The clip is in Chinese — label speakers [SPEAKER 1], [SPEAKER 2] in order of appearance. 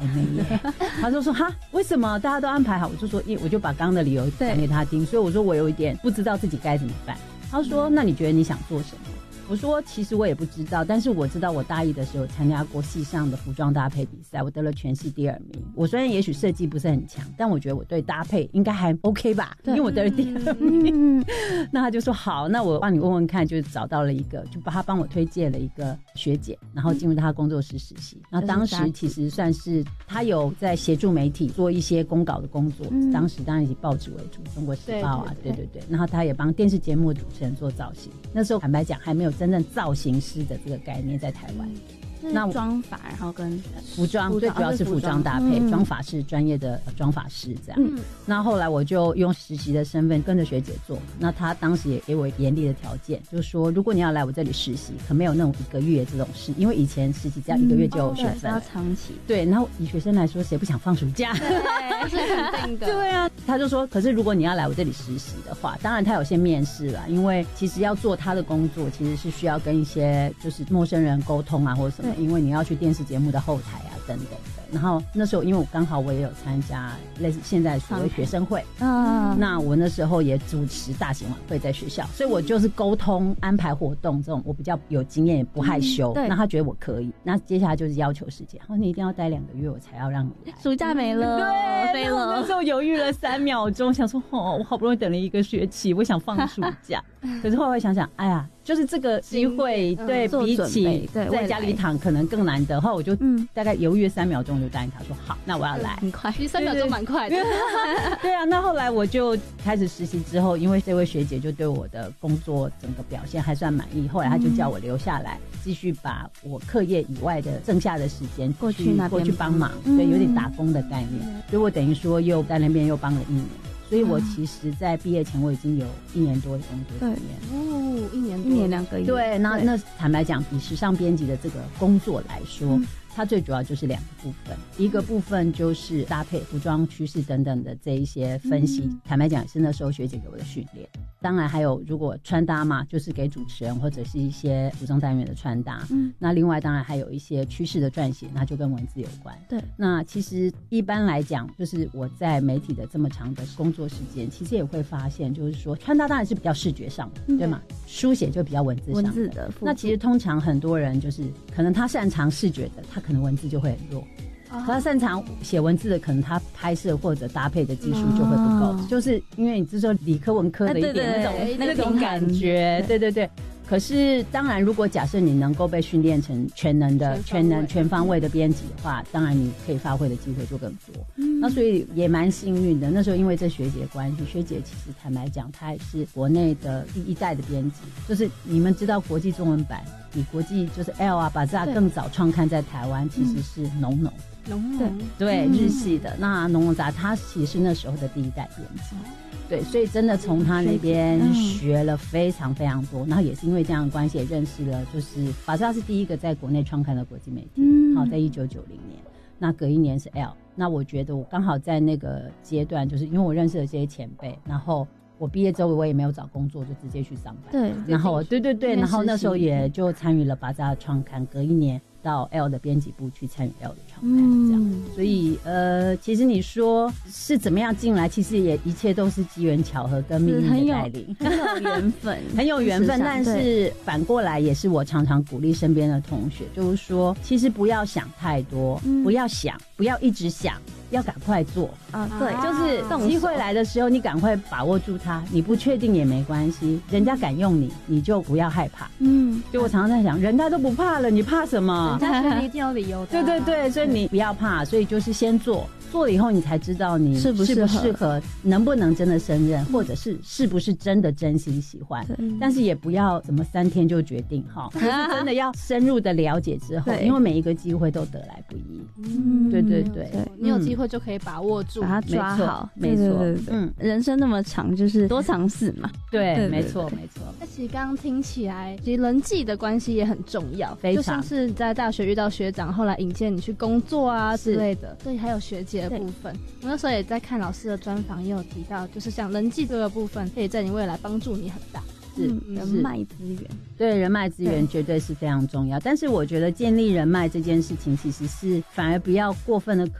[SPEAKER 1] 那耶。他就说哈，为什么大家都安排好？我就说，我就把刚刚的理由讲给他听，所以我说我有一点不知道自己该怎么办。他说，那你觉得你想做什么？我说其实我也不知道，但是我知道我大一的时候参加过系上的服装搭配比赛，我得了全系第2名。我虽然也许设计不是很强，但我觉得我对搭配应该还 OK 吧，因为我得了第2名。那他就说好，那我帮你问问看，就找到了一个，就他帮我推荐了一个学姐，然后进入他工作室实习。那当时其实算是他有在协助媒体做一些公稿的工作，当时当然以报纸为主，中国时报啊，对，然后他也帮电视节目主持人做造型。那时候坦白讲还没有真正造型师的这个概念在台湾。
[SPEAKER 2] 那妆法，然后跟
[SPEAKER 1] 服装，最主要是服装搭配，妆法是专业的妆法师这样。那后来我就用实习的身份跟着学姐做，那她当时也给我严厉的条件，就是说如果你要来我这里实习，可没有那种1个月这种事，因为以前实习只要1个月就有学分，
[SPEAKER 2] 要长期。
[SPEAKER 1] 对，然后以学生来说，谁不想放暑假？
[SPEAKER 2] 对，是肯定的。
[SPEAKER 1] 对啊，他就说，可是如果你要来我这里实习的话，当然他有些面试啦，因为其实要做他的工作，其实是需要跟一些就是陌生人沟通啊，或者什么，因为你要去电视节目的后台啊等等的。然后那时候因为我刚好我也有参加类似现在所谓学生会，那我那时候也主持大型晚会在学校，所以我就是沟通安排活动这种我比较有经验，也不害羞。那他觉得我可以，那接下来就是要求时间，你一定要待2个月我才要让你来。
[SPEAKER 2] 暑假没了，
[SPEAKER 1] 对，
[SPEAKER 2] 飞了。
[SPEAKER 1] 那时候犹豫了3秒钟，想说我好不容易等了1个学期，我想放暑假。可是后来想想，哎呀，就是这个机会，对，比起在家里躺可能更难得。后来我就大概犹豫3秒钟就答应他说好，那我要来。
[SPEAKER 2] 很快，其实3秒钟蛮快的。
[SPEAKER 1] 对啊，那后来我就开始实习之后，因为这位学姐就对我的工作整个表现还算满意，后来她就叫我留下来，继续把我课业以外的剩下的时间过去帮忙，所以有点打工的概念。所以我等于说又在那边又帮了1年。所以我其实在毕业前我已经有1年多的工作经验。
[SPEAKER 2] 1年2个月。
[SPEAKER 1] 对，那坦白讲，比时尚编辑的这个工作来说，它最主要就是2个部分，一个部分就是搭配服装趋势等等的这一些分析，坦白讲是那时候学姐给我的训练。当然还有如果穿搭嘛，就是给主持人或者是一些服装单元的穿搭。那另外当然还有一些趋势的撰写，那就跟文字有关。对，那其实一般来讲，就是我在媒体的这么长的工作时间，其实也会发现，就是说穿搭当然是比较视觉上的，对吗？书写就比较文字上的。那其实通常很多人就是可能他擅长视觉的，他可能文字就会很弱。他擅长写文字的，可能他拍摄或者搭配的技术就会不够，就是因为你是说理科文科的一点那种感觉，对。可是当然如果假设你能够被训练成全能的全方位的编辑的话，当然你可以发挥的机会就更多。那所以也蛮幸运的，那时候因为这学姐的关系，学姐其实坦白讲她也是国内的第1代的编辑，就是你们知道国际中文版比国际就是 L 啊Bazaar更早创刊在台湾，其实是农对日系的。那农农杂他其实是那时候的第1代编辑。对，所以真的从他那边学了非常非常多，然后也是因为这样的关系，也认识了，就是Bazaar是第1个在国内创刊的国际媒体，好，在1990年，那隔1年是 L。那我觉得我刚好在那个阶段，就是因为我认识了这些前辈，然后我毕业之后我也没有找工作，就直接去上班。对，然后对，然后那时候也就参与了Bazaar的创刊，隔1年到 L 的编辑部去参与 L 的创刊，这样。所以其实你说是怎么样进来，其实也一切都是机缘巧合跟命运的带领，
[SPEAKER 2] 很有缘分，
[SPEAKER 1] 很有缘分。但是反过来也是我常常鼓励身边的同学，就是说，其实不要想太多，不要一直想。要赶快做对，就是机会来的时候你赶快把握住它，你不确定也没关系，人家敢用你，你就不要害怕。就我常常在想，人家都不怕了，你怕什么？
[SPEAKER 2] 人家选你一定有理由的。
[SPEAKER 1] 对，所以你不要怕，所以就是先做了以后你才知道你适不适合，能不能真的胜任，或者是不是真的真心喜欢。但是也不要怎么3天就决定哈，就是真的要深入的了解之后，因为每一个机会都得来不易。对，
[SPEAKER 3] 你有机会就可以把握住，
[SPEAKER 2] 把它抓好。
[SPEAKER 1] 没错，
[SPEAKER 2] 人生那么长，就是多尝试嘛。
[SPEAKER 1] 对，没错。
[SPEAKER 3] 那其实刚刚听起来，其实人际的关系也很重要，
[SPEAKER 1] 非常
[SPEAKER 3] 就像是在大学遇到学长，后来引荐你去工作啊之类的。对，还有学姐的部分，我那时候也在看老师的专访，也有提到，就是像人际这个部分，可以在你未来帮助你很大。
[SPEAKER 2] 人脉资源，
[SPEAKER 1] 对，人脉资源绝对是非常重要。但是我觉得建立人脉这件事情，其实是反而不要过分的